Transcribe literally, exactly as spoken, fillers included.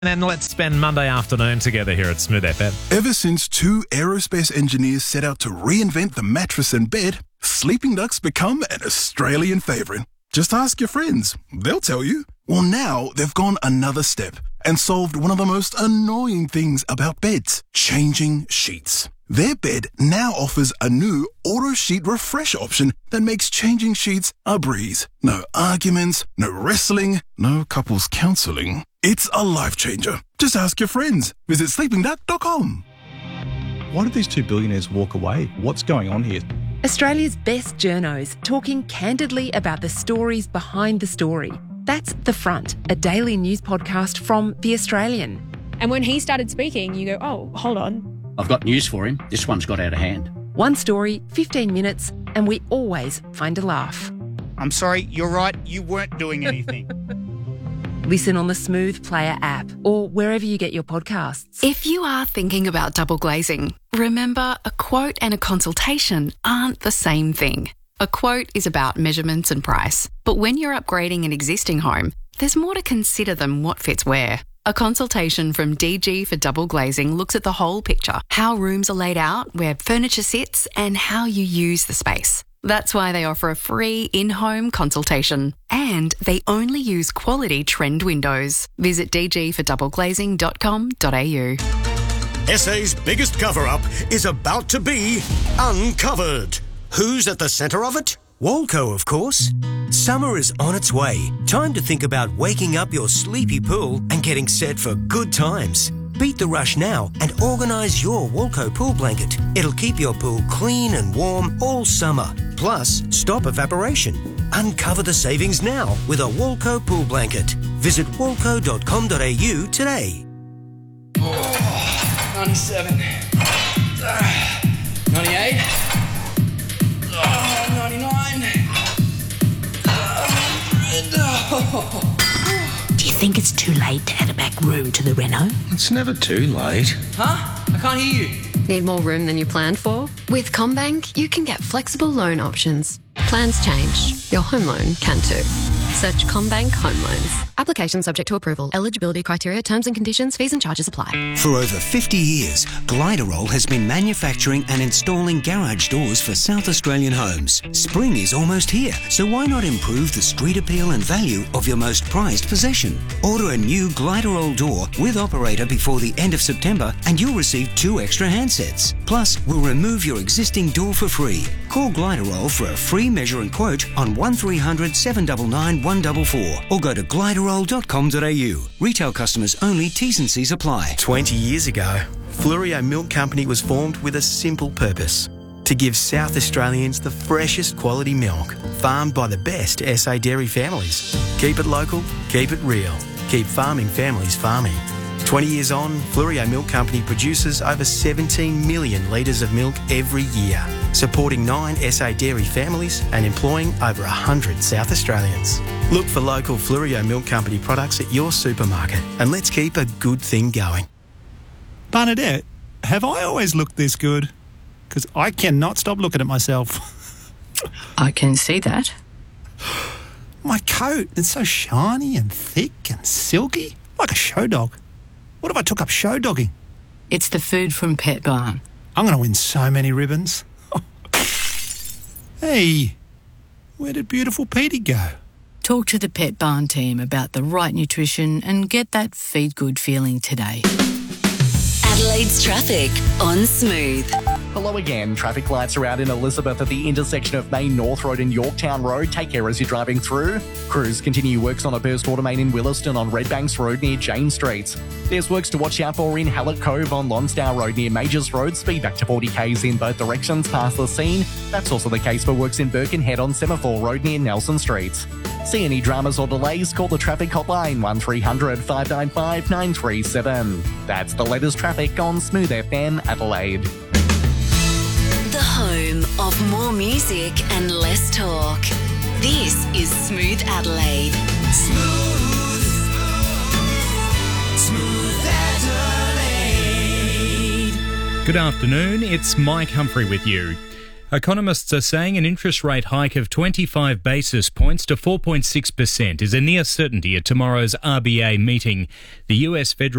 And then let's spend Monday afternoon together here at Smooth F M. Ever since two aerospace engineers set out to reinvent the mattress and bed, Sleeping Duck's become an Australian favourite. Just ask your friends. They'll tell you. Well, now they've gone another step and solved one of the most annoying things about beds, changing sheets. Their bed now offers a new auto sheet refresh option that makes changing sheets a breeze. No arguments, no wrestling, no couples counselling. It's a life changer. Just ask your friends. Visit sleeping duck dot com. Why did these two billionaires walk away? What's going on here? Australia's best journos talking candidly about the stories behind the story. That's The Front, a daily news podcast from The Australian. And when he started speaking, you go, oh, hold on. I've got news for him. This one's got out of hand. One story, fifteen minutes, and we always find a laugh. I'm sorry, you're right, you weren't doing anything. Listen on the Smooth Player app or wherever you get your podcasts. If you are thinking about double glazing, remember a quote and a consultation aren't the same thing. A quote is about measurements and price, but when you're upgrading an existing home, there's more to consider than what fits where. A consultation from D G for double glazing looks at the whole picture, how rooms are laid out, where furniture sits, and how you use the space. That's why they offer a free in-home consultation. And they only use quality trend windows. Visit d g for double glazing dot com dot a u. S A's biggest cover-up is about to be uncovered. Who's at the centre of it? Walco, of course. Summer is on its way. Time to think about waking up your sleepy pool and getting set for good times. Beat the rush now and organise your Walco pool blanket. It'll keep your pool clean and warm all summer. Plus, stop evaporation. Uncover the savings now with a Walco pool blanket. Visit walco dot com dot a u today. Oh, ninety-seven. Uh, ninety-eight. Oh, ninety-nine. Uh, Do you think it's too late to add a back room to the reno? It's never too late. Huh? I can't hear you. Need more room than you planned for? With CommBank, you can get flexible loan options. Plans change. Your home loan can too. Search CommBank Home Loans. Application subject to approval. Eligibility criteria, terms and conditions, fees and charges apply. For over fifty years, Gliderol has been manufacturing and installing garage doors for South Australian homes. Spring is almost here, so why not improve the street appeal and value of your most prized possession? Order a new Gliderol door with operator before the end of September and you'll receive two extra handsets. Plus, we'll remove your existing door for free. Call Gliderol for a free measure and quote on one three hundred, seven nine nine, one four four or go to gliderol dot com dot a u. Retail customers only, T's and C's apply. twenty years ago, Fluorio Milk Company was formed with a simple purpose: to give South Australians the freshest quality milk, farmed by the best S A dairy families. Keep it local, keep it real, keep farming families farming. twenty years on, Fluorio Milk Company produces over seventeen million litres of milk every year, supporting nine S A dairy families and employing over one hundred South Australians. Look for local Fluorio Milk Company products at your supermarket and let's keep a good thing going. Bernadette, have I always looked this good? Because I cannot stop looking at myself. I can see that. My coat, it's so shiny and thick and silky, like a show dog. What if I took up show dogging? It's the food from Pet Barn. I'm going to win so many ribbons. Hey, where did beautiful Petey go? Talk to the Pet Barn team about the right nutrition and get that feed good feeling today. Adelaide's traffic on Smooth. Hello again. Traffic lights are out in Elizabeth at the intersection of Main North Road and Yorktown Road. Take care as you're driving through. Crews continue works on a burst water main in Williston on Redbanks Road near Jane Street. There's works to watch out for in Hallett Cove on Lonsdale Road near Majors Road. Speed back to forty k's in both directions past the scene. That's also the case for works in Birkenhead on Semaphore Road near Nelson Street. See any dramas or delays? Call the traffic hotline one three hundred, five nine five, nine three seven. That's the latest traffic on Smooth F M Adelaide. The home of more music and less talk. This is Smooth Adelaide. Smooth. Smooth Adelaide. Good afternoon, it's Mike Humphrey with you. Economists are saying an interest rate hike of twenty-five basis points to four point six percent is a near certainty at tomorrow's R B A meeting. The U S Federal